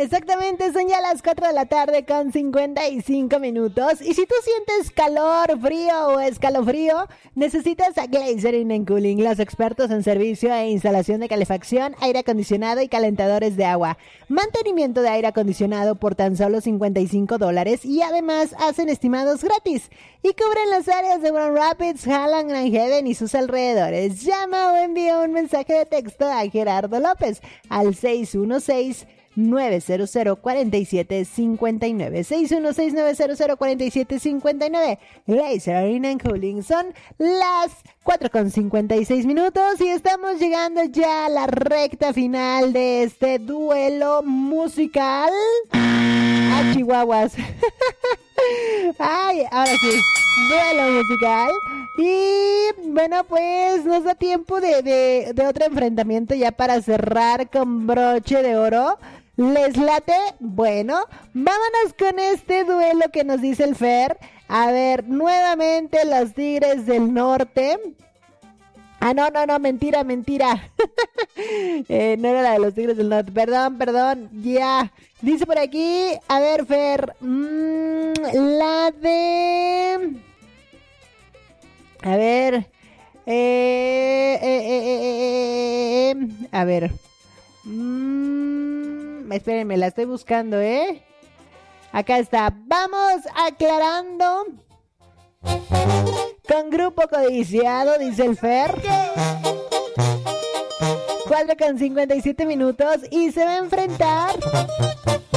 Exactamente, son ya las 4 de la tarde con 55 minutos. Y si tú sientes calor, frío o escalofrío, necesitas a Glazering Cooling, los expertos en servicio e instalación de calefacción, aire acondicionado y calentadores de agua. Mantenimiento de aire acondicionado por tan solo $55 y además hacen estimados gratis. Y cubren las áreas de Grand Rapids, Halland, Grand Haven y sus alrededores. Llama o envía un mensaje de texto a Gerardo López al 616-900-4759. 616-900-4759. Glazering and Cooling. Son las 4:56 minutos y estamos llegando ya a la recta final de este duelo musical. ¡Ah, chihuahuas! Ay, ahora sí, duelo musical. Y bueno, pues nos da tiempo de otro enfrentamiento ya para cerrar con broche de oro. ¿Les late? Bueno, vámonos con este duelo que nos dice el Fer. A ver, nuevamente los Tigres del Norte. Ah, no, mentira. No era la de los Tigres del Norte. Perdón, ya. Dice por aquí, a ver, Fer, la de... A ver, a ver, espérenme, la estoy buscando, Acá está, vamos aclarando con Grupo Codiciado, dice el Fer. 4:57 minutos y se va a enfrentar